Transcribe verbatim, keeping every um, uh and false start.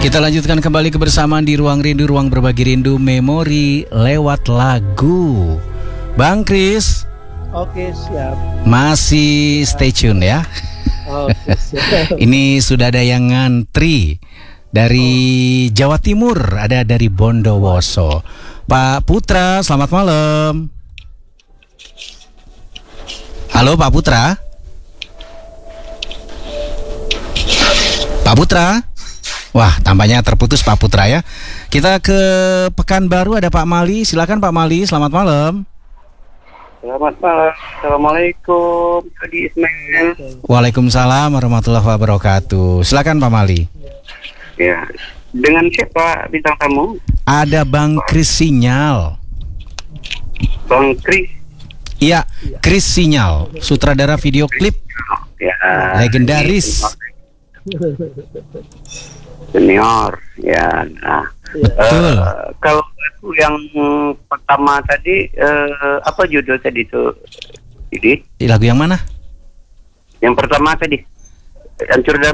Kita lanjutkan kembali kebersamaan di Ruang Rindu, ruang berbagi rindu memori lewat lagu. Bang Kris. Oke, siap. Masih stay tune ya. Oke, siap. Ini sudah ada yang ngantri dari Jawa Timur, ada dari Bondowoso. Pak Putra, selamat malam. Halo Pak Putra. Pak Putra. Wah, tampaknya terputus Pak Putra ya. Kita ke Pekanbaru, ada Pak Mali. Silakan Pak Mali, selamat malam. Selamat malam. Assalamualaikum, Adi Ismail. Waalaikumsalam warahmatullahi wabarakatuh. Silakan Pak Mali. Ya, dengan siapa bintang tamu? Ada Bang Kris Sinyal. Bang Kris. Iya, Kris Sinyal, sutradara video klip Ya, legendaris. Senior, ya. Nah, Betul. eh, kalau lagu yang pertama tadi, eh, apa judul tadi itu? Jadi, Lagu yang mana? yang pertama tadi, Hancur dan